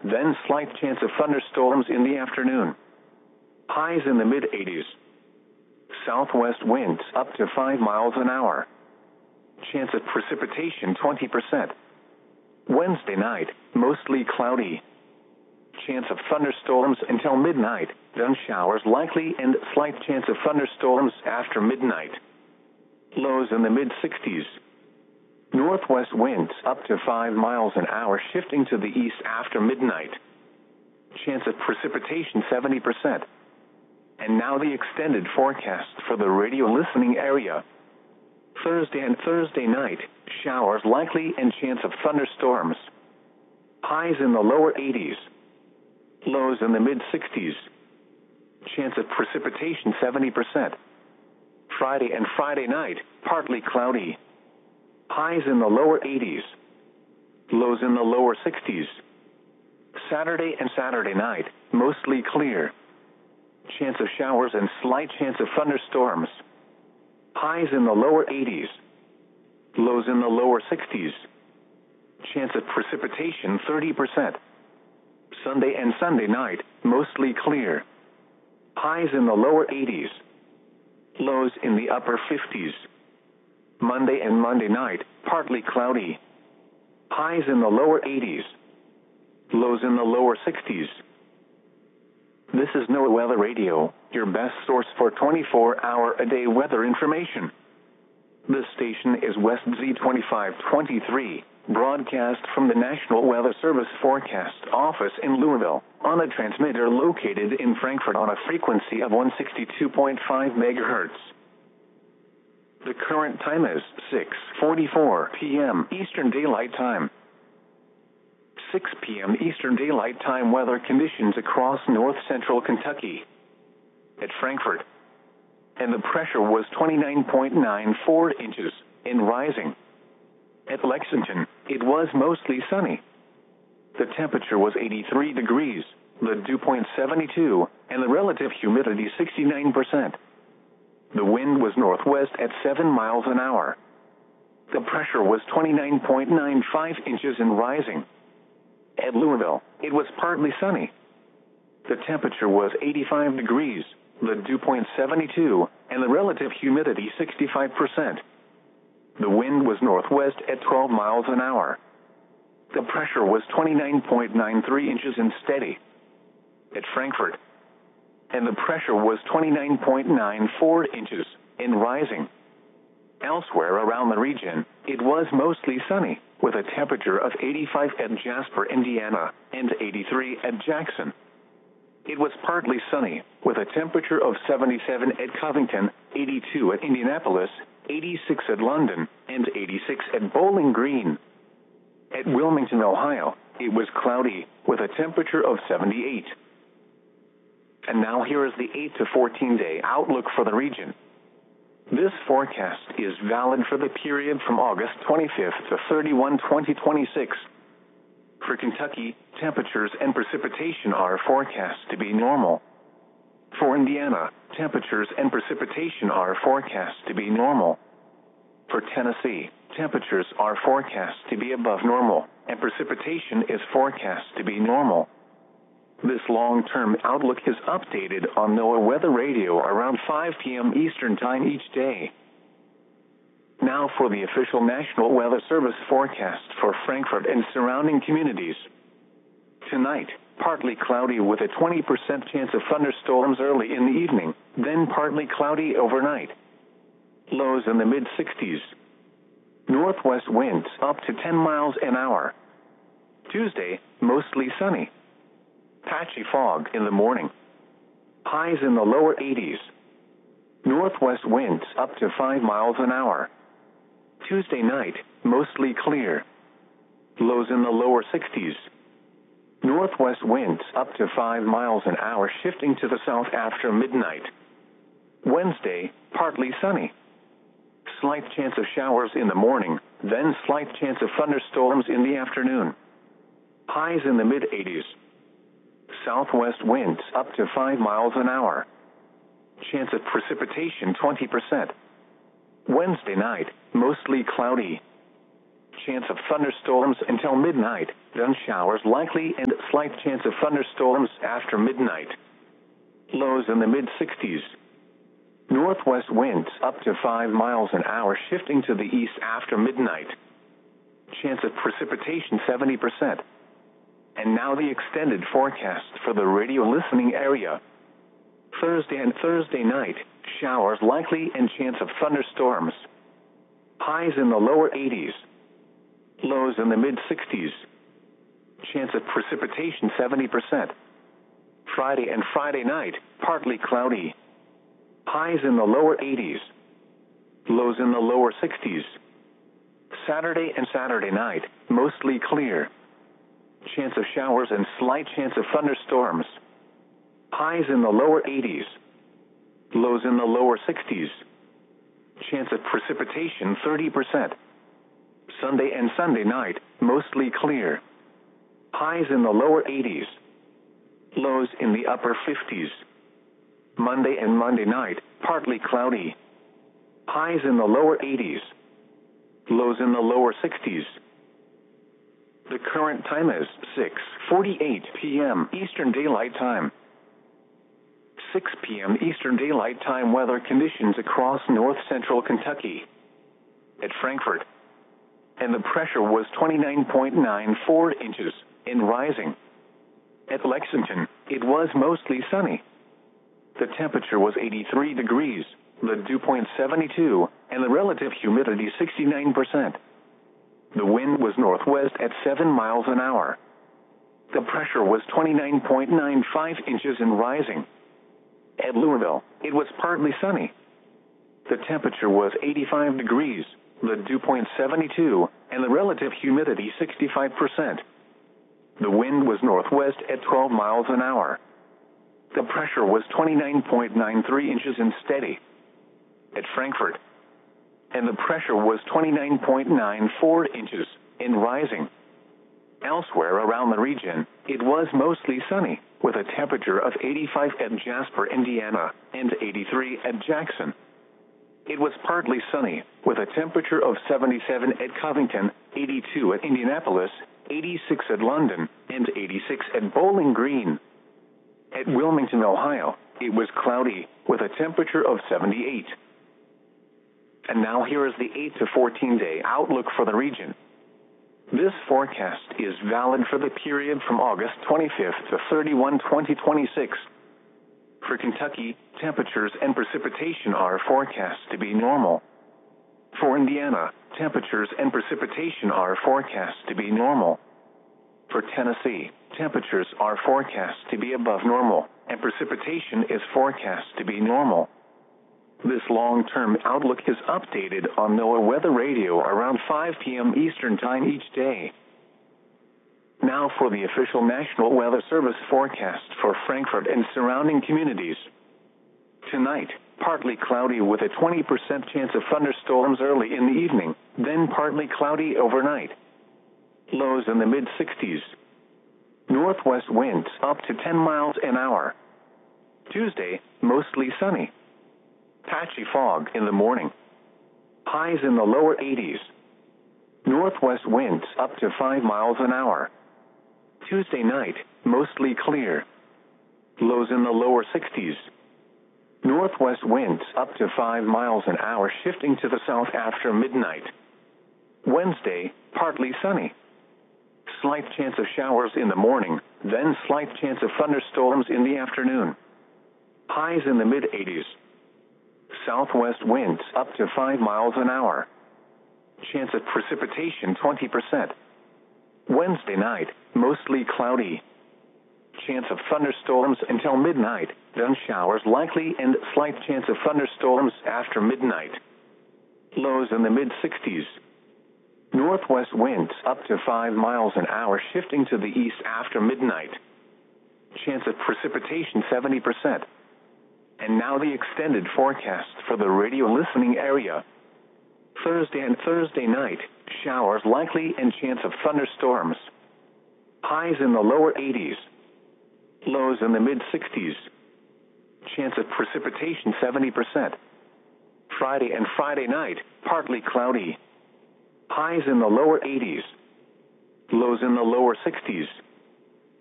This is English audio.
then slight chance of thunderstorms in the afternoon. Highs in the mid-80s. Southwest winds up to 5 miles an hour. Chance of precipitation 20%. Wednesday night, mostly cloudy. Chance of thunderstorms until midnight, then showers likely and slight chance of thunderstorms after midnight. Lows in the mid-60s. Northwest winds up to 5 miles an hour shifting to the east after midnight. Chance of precipitation 70%. And now the extended forecast for the radio listening area. Thursday and Thursday night, showers likely and chance of thunderstorms. Highs in the lower 80s. Lows in the mid-60s. Chance of precipitation 70%. Friday and Friday night, partly cloudy. Highs in the lower 80s. Lows in the lower 60s. Saturday and Saturday night, mostly clear. Chance of showers and slight chance of thunderstorms. Highs in the lower 80s. Lows in the lower 60s. Chance of precipitation 30%. Sunday and Sunday night, mostly clear. Highs in the lower 80s. Lows in the upper 50s. Monday and Monday night, partly cloudy. Highs in the lower 80s. Lows in the lower 60s. This is NOAA Weather Radio, your best source for 24-hour-a-day weather information. This station is West Z2523, broadcast from the National Weather Service Forecast Office in Louisville, on a transmitter located in Frankfort on a frequency of 162.5 MHz. The current time is 6:44 p.m. Eastern Daylight Time. 6 p.m. Eastern Daylight Time weather conditions across north-central Kentucky. At Frankfort, and the pressure was 29.94 inches, and rising. At Lexington, it was mostly sunny. The temperature was 83 degrees, the dew point 72, and the relative humidity 69%. The wind was northwest at 7 miles an hour. The pressure was 29.95 inches and rising. At Louisville, it was partly sunny. The temperature was 85 degrees, the dew point 72, and the relative humidity 65%. The wind was northwest at 12 miles an hour. The pressure was 29.93 inches and steady. At Frankfort, and the pressure was 29.94 inches and rising. Elsewhere around the region, it was mostly sunny, with a temperature of 85 at Jasper, Indiana, and 83 at Jackson. It was partly sunny, with a temperature of 77 at Covington, 82 at Indianapolis, 86 at London, and 86 at Bowling Green. At Wilmington, Ohio, it was cloudy, with a temperature of 78. And now here is the 8 to 14-day outlook for the region. This forecast is valid for the period from August 25th to 31, 2026. For Kentucky, temperatures and precipitation are forecast to be normal. For Indiana, temperatures and precipitation are forecast to be normal. For Tennessee, temperatures are forecast to be above normal, and precipitation is forecast to be normal. This long-term outlook is updated on NOAA Weather Radio around 5 p.m. Eastern Time each day. Now for the official National Weather Service forecast for Frankfort and surrounding communities. Tonight, partly cloudy with a 20% chance of thunderstorms early in the evening, then partly cloudy overnight. Lows in the mid-60s. Northwest winds up to 10 miles an hour. Tuesday, mostly sunny. Patchy fog in the morning. Highs in the lower 80s. Northwest winds up to 5 miles an hour. Tuesday night, mostly clear. Lows in the lower 60s. Northwest winds up to 5 miles an hour shifting to the south after midnight. Wednesday, partly sunny. Slight chance of showers in the morning, then slight chance of thunderstorms in the afternoon. Highs in the mid-80s. Southwest winds up to 5 miles an hour. Chance of precipitation 20%. Wednesday night, mostly cloudy. Chance of thunderstorms until midnight, then showers likely and slight chance of thunderstorms after midnight. Lows in the mid-60s. Northwest winds up to 5 miles an hour shifting to the east after midnight. Chance of precipitation 70%. And now the extended forecast for the radio listening area. Thursday and Thursday night, showers likely and chance of thunderstorms. Highs in the lower 80s. Lows in the mid-60s. Chance of precipitation 70%. Friday and Friday night, partly cloudy. Highs in the lower 80s. Lows in the lower 60s. Saturday and Saturday night, mostly clear. Chance of showers and slight chance of thunderstorms. Highs in the lower 80s. Lows in the lower 60s. Chance of precipitation 30%. Sunday and Sunday night, mostly clear. Highs in the lower 80s. Lows in the upper 50s. Monday and Monday night, partly cloudy. Highs in the lower 80s. Lows in the lower 60s. The current time is 6:48 p.m. Eastern Daylight Time. 6 p.m. Eastern Daylight Time weather conditions across north central Kentucky. At Frankfort. And the pressure was 29.94 inches and rising. At Lexington, it was mostly sunny. The temperature was 83 degrees, the dew point 72, and the relative humidity 69%. The wind was northwest at 7 miles an hour. The pressure was 29.95 inches and rising. At Louisville, it was partly sunny. The temperature was 85 degrees, the dew point 72, and the relative humidity 65%. The wind was northwest at 12 miles an hour. The pressure was 29.93 inches and steady. At Frankfort. And the pressure was 29.94 inches and rising. Elsewhere around the region, it was mostly sunny, with a temperature of 85 at Jasper, Indiana, and 83 at Jackson. It was partly sunny, with a temperature of 77 at Covington, 82 at Indianapolis, 86 at London, and 86 at Bowling Green. At Wilmington, Ohio, it was cloudy, with a temperature of 78. And now here is the 8 to 14-day outlook for the region. This forecast is valid for the period from August 25th to 31, 2026. For Kentucky, temperatures and precipitation are forecast to be normal. For Indiana, temperatures and precipitation are forecast to be normal. For Tennessee, temperatures are forecast to be above normal, and precipitation is forecast to be normal. This long-term outlook is updated on NOAA Weather Radio around 5 p.m. Eastern Time each day. Now for the official National Weather Service forecast for Frankfort and surrounding communities. Tonight, partly cloudy with a 20% chance of thunderstorms early in the evening, then partly cloudy overnight. Lows in the mid-60s. Northwest winds up to 10 miles an hour. Tuesday, mostly sunny. Patchy fog in the morning. Highs in the lower 80s. Northwest winds up to 5 miles an hour. Tuesday night, mostly clear. Lows in the lower 60s. Northwest winds up to 5 miles an hour shifting to the south after midnight. Wednesday, partly sunny. Slight chance of showers in the morning, then slight chance of thunderstorms in the afternoon. Highs in the mid-80s. Southwest winds up to 5 miles an hour. Chance of precipitation 20%. Wednesday night, mostly cloudy. Chance of thunderstorms until midnight, then showers likely and slight chance of thunderstorms after midnight. Lows in the mid-60s. Northwest winds up to 5 miles an hour shifting to the east after midnight. Chance of precipitation 70%. And now the extended forecast for the radio listening area. Thursday and Thursday night, showers likely and chance of thunderstorms. Highs in the lower 80s. Lows in the mid-60s. Chance of precipitation 70%. Friday and Friday night, partly cloudy. Highs in the lower 80s. Lows in the lower 60s.